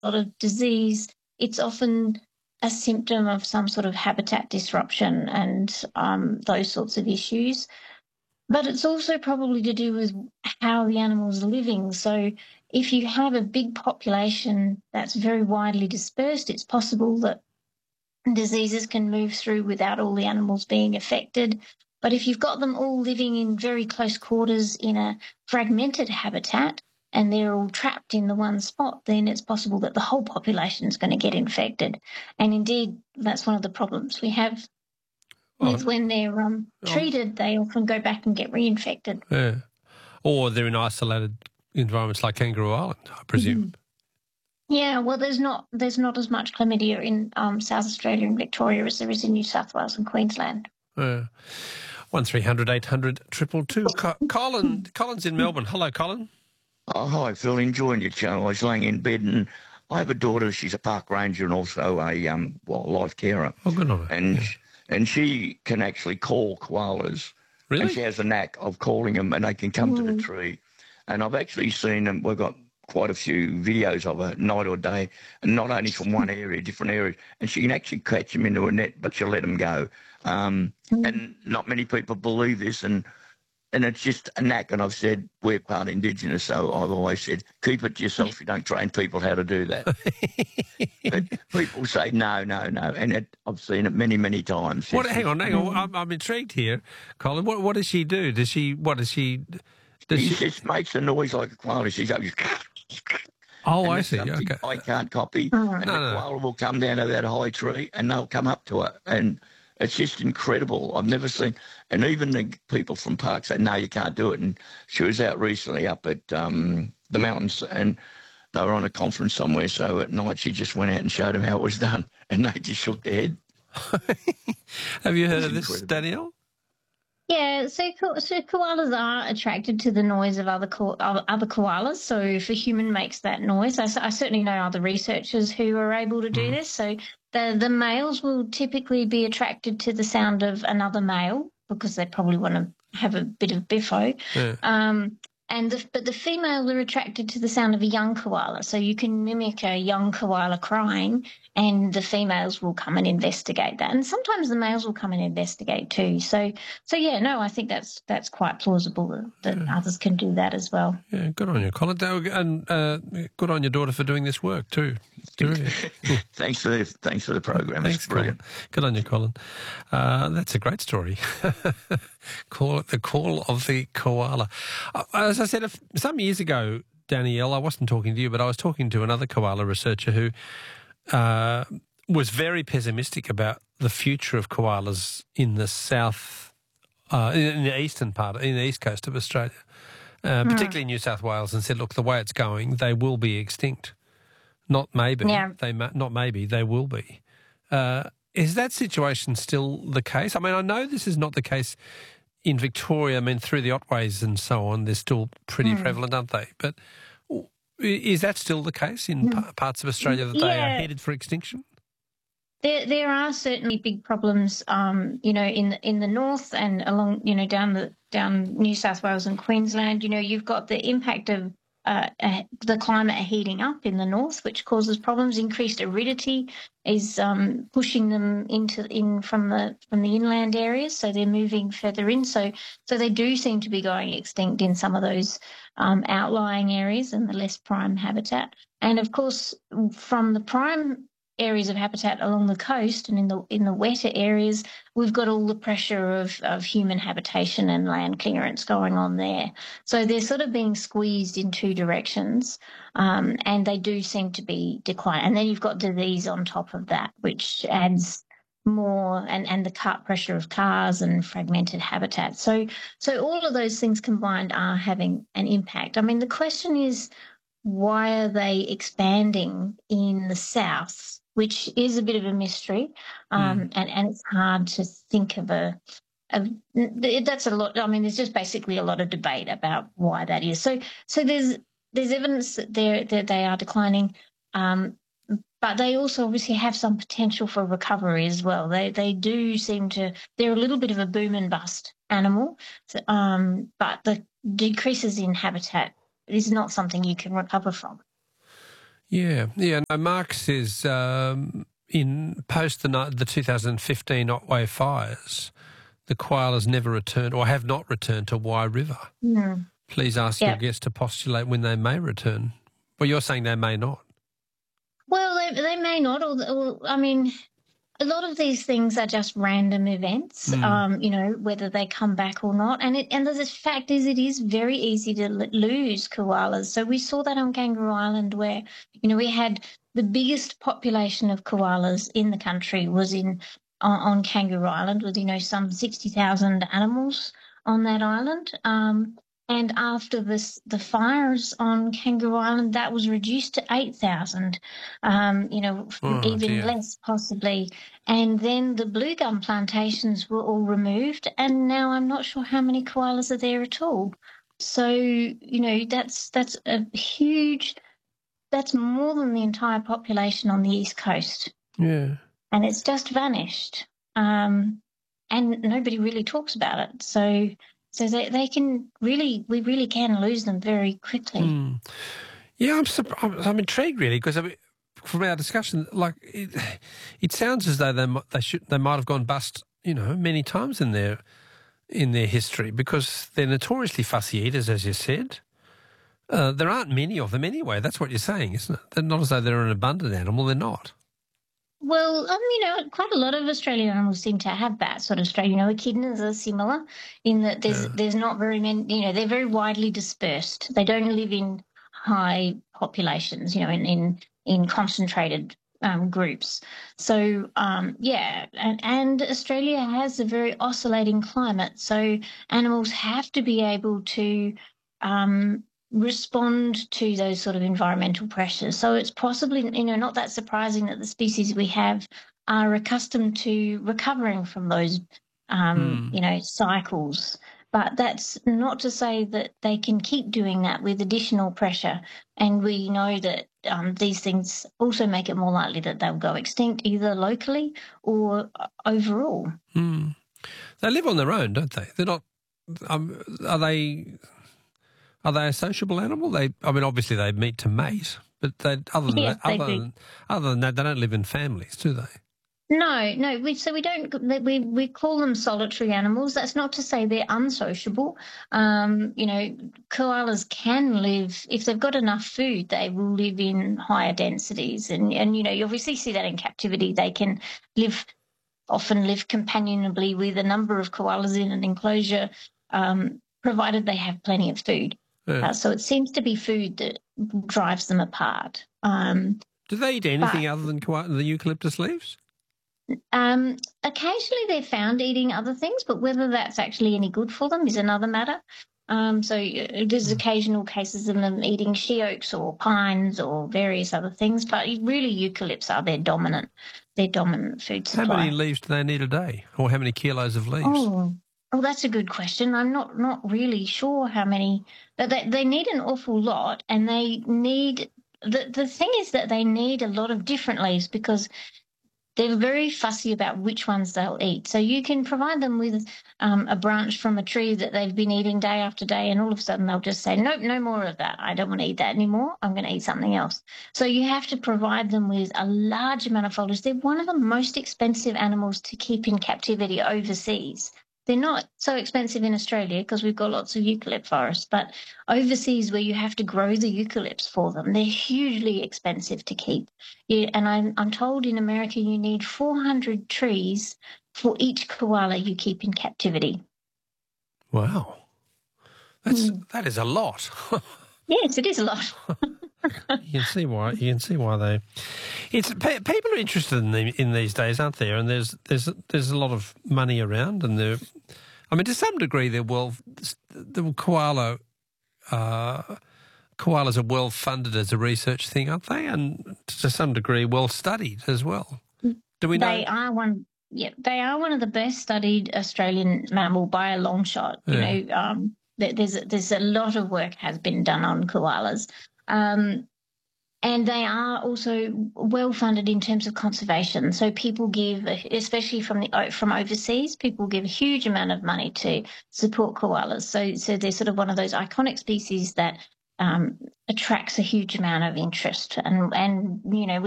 lot of disease, it's often a symptom of some sort of habitat disruption and those sorts of issues. But it's also probably to do with how the animals are living. So if you have a big population that's very widely dispersed, it's possible that diseases can move through without all the animals being affected. But if you've got them all living in very close quarters in a fragmented habitat and they're all trapped in the one spot, then it's possible that the whole population is going to get infected. And indeed, that's one of the problems we have with when they're treated, they often go back and get reinfected. Yeah. Or they're in isolated environments like Kangaroo Island, I presume. Mm-hmm. Yeah, well, there's not as much chlamydia in South Australia and Victoria as there is in New South Wales and Queensland. 1300 800 222. Colin's in Melbourne. Hello, Colin. Oh, hi, Phil. Enjoying your channel. I was laying in bed and I have a daughter. She's a park ranger and also a wildlife carer. Oh, good on her. And she can actually call koalas. Really? And she has a knack of calling them and they can come to the tree. And I've actually seen them. We've got quite a few videos of her, night or day, and not only from one area, different areas. And she can actually catch them into a net, but she'll let them go. And not many people believe this, and it's just a knack. And I've said we're part Indigenous, so I've always said keep it to yourself. You don't train people how to do that. But people say no, and I've seen it many, many times. Hang on. I'm intrigued here, Colin. What does she do? She just makes a noise like a koala. She goes. Oh, I see. Okay. I can't copy. And the koala will come down to that high tree and they'll come up to her. And it's just incredible. I've never seen. And even the people from parks say, no, you can't do it. And she was out recently up at the mountains and they were on a conference somewhere. So at night she just went out and showed them how it was done. And they just shook their head. Have you heard of this, Danielle? Yeah, so koalas are attracted to the noise of other koalas. So if a human makes that noise, I certainly know other researchers who are able to do this. So the males will typically be attracted to the sound of another male because they probably want to have a bit of biffo. Yeah. But the females are attracted to the sound of a young koala. So you can mimic a young koala crying and the females will come and investigate that. And sometimes the males will come and investigate too. So yeah, no, I think that's quite plausible that others can do that as well. Yeah, good on you, Colin. And good on your daughter for doing this work too. Thanks for the program. Thanks, it's brilliant. Colin. Good on you, Colin. That's a great story. The call of the koala. As I said some years ago, Danielle, I wasn't talking to you, but I was talking to another koala researcher who was very pessimistic about the future of koalas in the south, in the eastern part, in the east coast of Australia, particularly New South Wales, and said, look, the way it's going, they will be extinct. Not maybe. Yeah. Not maybe. They will be. Is that situation still the case? I mean, I know this is not the case in Victoria. I mean, through the Otways and so on, they're still pretty prevalent, aren't they? But is that still the case in parts of Australia that they are headed for extinction? There are certainly big problems, in the north and along, down New South Wales and Queensland. You've got the impact of the climate heating up in the north, which causes problems. Increased aridity is pushing them in from the inland areas, so they're moving further in. So they do seem to be going extinct in some of those outlying areas and the less prime habitat. And of course, from the prime areas of habitat along the coast and in the wetter areas, we've got all the pressure of human habitation and land clearance going on there. So they're sort of being squeezed in two directions, and they do seem to be declining. And then you've got disease on top of that, which adds more, and the pressure of cars and fragmented habitat. So all of those things combined are having an impact. I mean, the question is, why are they expanding in the south, which is a bit of a mystery, and it's hard to think of that's a lot. I mean, there's just basically a lot of debate about why that is. So there's evidence that they are declining, but they also obviously have some potential for recovery as well. They do seem to. They're a little bit of a boom and bust animal, but the decreases in habitat is not something you can recover from. Yeah. No, Mark says in post the 2015 Otway fires, the koalas never returned or have not returned to Wye River. Mm. Please ask your guests to postulate when they may return. Well, you're saying they may not. Well, they may not, or I mean, a lot of these things are just random events, whether they come back or not. And the fact is, it is very easy to lose koalas. So we saw that on Kangaroo Island where, we had the biggest population of koalas in the country was on Kangaroo Island with, some 60,000 animals on that island. And after the fires on Kangaroo Island, that was reduced to 8,000, even less possibly. And then the blue gum plantations were all removed, and now I'm not sure how many koalas are there at all. So, that's a huge, that's more than the entire population on the East Coast. Yeah. And it's just vanished. And nobody really talks about it. So they can we really can lose them very quickly. Mm. Yeah, I'm intrigued really because from our discussion, like it sounds as though they might have gone bust, many times in their history because they're notoriously fussy eaters, as you said. There aren't many of them anyway. That's what you're saying, isn't it? They're not as though they're an abundant animal. They're not. Well, quite a lot of Australian animals seem to have that sort of strain. Echidnas are similar in that there's not very many, they're very widely dispersed. They don't live in high populations, in concentrated groups. So, and Australia has a very oscillating climate. So animals have to be able to respond to those sort of environmental pressures. So it's possibly, not that surprising that the species we have are accustomed to recovering from those, cycles. But that's not to say that they can keep doing that with additional pressure. And we know that these things also make it more likely that they'll go extinct either locally or overall. Mm. They live on their own, don't they? They're not. Are they a sociable animal? Obviously they meet to mate, but other than that, they don't live in families, do they? No. We call them solitary animals. That's not to say they're unsociable. Koalas can live, if they've got enough food, they will live in higher densities. And you obviously see that in captivity. They can often live companionably with a number of koalas in an enclosure, provided they have plenty of food. Yeah. So it seems to be food that drives them apart. Do they eat anything other than the eucalyptus leaves? Occasionally they're found eating other things, but whether that's actually any good for them is another matter. So there's occasional cases of them eating she-oaks or pines or various other things, but really eucalypts are their dominant food supply. How many leaves do they need a day, or how many kilos of leaves? Oh, that's a good question. I'm not really sure how many, but they need an awful lot, and they need the thing is that they need a lot of different leaves because they're very fussy about which ones they'll eat. So you can provide them with a branch from a tree that they've been eating day after day, and all of a sudden they'll just say, nope, no more of that. I don't want to eat that anymore. I'm going to eat something else. So you have to provide them with a large amount of foliage. They're one of the most expensive animals to keep in captivity overseas. They're not so expensive in Australia because we've got lots of eucalypt forests, but overseas where you have to grow the eucalypts for them, they're hugely expensive to keep. And I'm told in America you need 400 trees for each koala you keep in captivity. Wow. That is a lot. Yes, it is a lot. You can see why they. People are interested in these days, aren't there? And there's a lot of money around, and to some degree, the koalas are well funded as a research thing, aren't they? And to some degree, well studied as well. Do we know? They are one. Yeah, they are one of the best studied Australian mammal by a long shot. There's a lot of work has been done on koalas. And they are also well funded in terms of conservation. So people give, especially from overseas, people give a huge amount of money to support koalas. So they're sort of one of those iconic species that attracts a huge amount of interest, and you know